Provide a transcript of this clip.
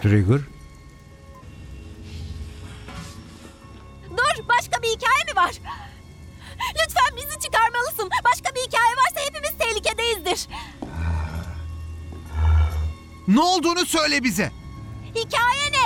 Trigger? Dur, başka bir hikaye mi var? Lütfen bizi çıkarmalısın. Başka bir hikaye varsa hepimiz tehlikedeyizdir. Ne olduğunu söyle bize. Hikaye ne?